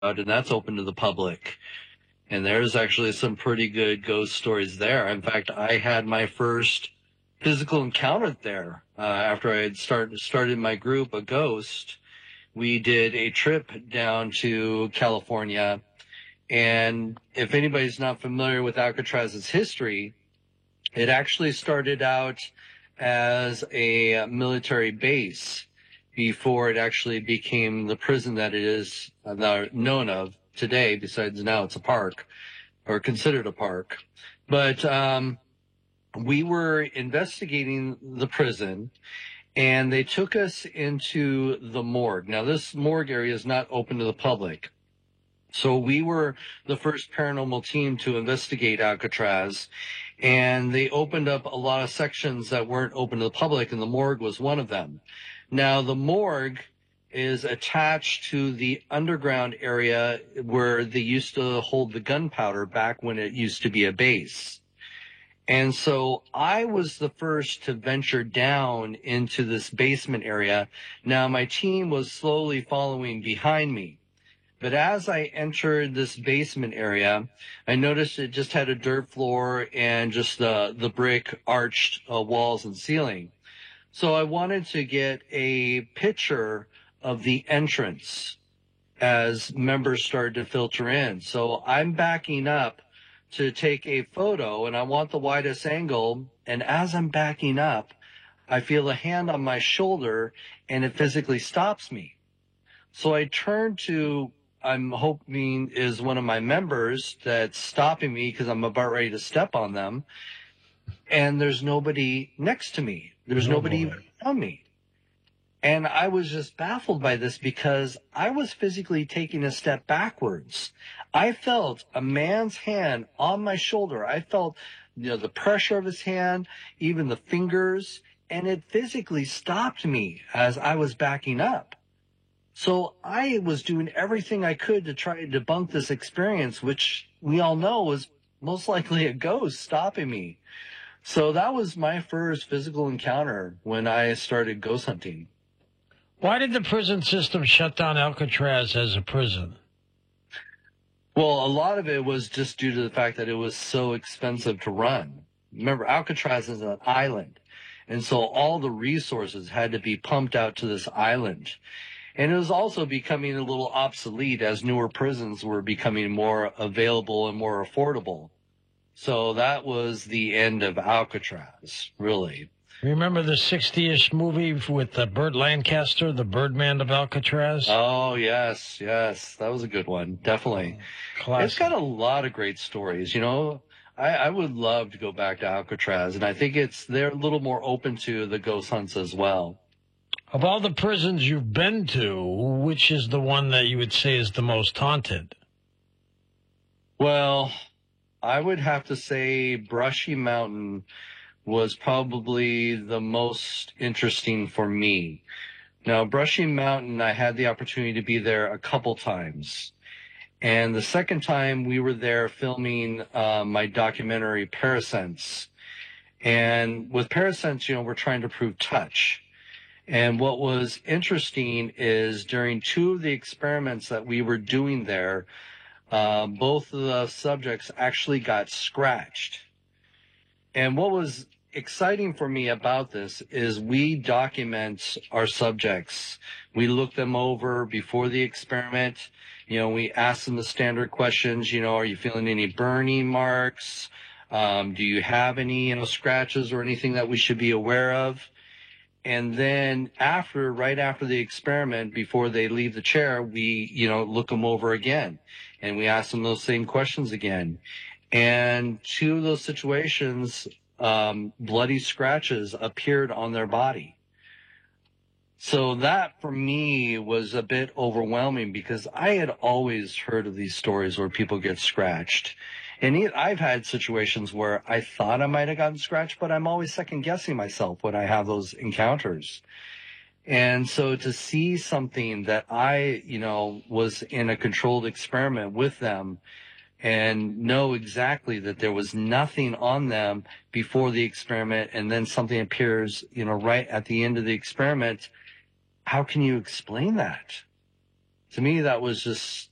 and that's open to the public. And there's actually some pretty good ghost stories there. In fact, I had my first physical encounter there after I had started my group, A Ghost. We did a trip down to California. And if anybody's not familiar with Alcatraz's history, it actually started out as a military base before it actually became the prison that it is now known of today. Besides now it's a park, or considered a park. But we were investigating the prison, and they took us into the morgue. Now, this morgue area is not open to the public. So we were the first paranormal team to investigate Alcatraz, and they opened up a lot of sections that weren't open to the public, and the morgue was one of them. Now, the morgue is attached to the underground area where they used to hold the gunpowder back when it used to be a base. And so I was the first to venture down into this basement area. Now, my team was slowly following behind me. But as I entered this basement area, I noticed it just had a dirt floor and just the brick arched walls and ceiling. So I wanted to get a picture of the entrance as members started to filter in. So I'm backing up to take a photo, and I want the widest angle. And as I'm backing up, I feel a hand on my shoulder, and it physically stops me. So I turn to, I'm hoping is one of my members that's stopping me because I'm about ready to step on them. And there's nobody next to me. There's nobody around me. And I was just baffled by this because I was physically taking a step backwards. I felt a man's hand on my shoulder. I felt, the pressure of his hand, even the fingers, and it physically stopped me as I was backing up. So I was doing everything I could to try to debunk this experience, which we all know was most likely a ghost stopping me. So that was my first physical encounter when I started ghost hunting. Why did the prison system shut down Alcatraz as a prison? Well, a lot of it was just due to the fact that it was so expensive to run. Remember, Alcatraz is an island, and so all the resources had to be pumped out to this island. And it was also becoming a little obsolete as newer prisons were becoming more available and more affordable. So that was the end of Alcatraz, really. Remember the 60-ish movie with Burt Lancaster, The Birdman of Alcatraz? Oh, yes. That was a good one. Definitely. Classic. It's got a lot of great stories. I would love to go back to Alcatraz, and I think they're a little more open to the ghost hunts as well. Of all the prisons you've been to, which is the one that you would say is the most haunted? Well, I would have to say Brushy Mountain was probably the most interesting for me. Now, Brushy Mountain, I had the opportunity to be there a couple times. And the second time we were there filming my documentary, Parasense. And with Parasense, we're trying to prove touch. And what was interesting is during two of the experiments that we were doing there, both of the subjects actually got scratched. And what was exciting for me about this is we document our subjects. We look them over before the experiment. We ask them the standard questions. Are you feeling any burning marks? Do you have any, scratches or anything that we should be aware of? And then right after the experiment, before they leave the chair, we, look them over again. And we ask them those same questions again. And two of those situations, bloody scratches appeared on their body. So that, for me, was a bit overwhelming because I had always heard of these stories where people get scratched. And I've had situations where I thought I might have gotten scratched, but I'm always second-guessing myself when I have those encounters. And so to see something that I, was in a controlled experiment with them and know exactly that there was nothing on them before the experiment, and then something appears, right at the end of the experiment, how can you explain that? To me, that was just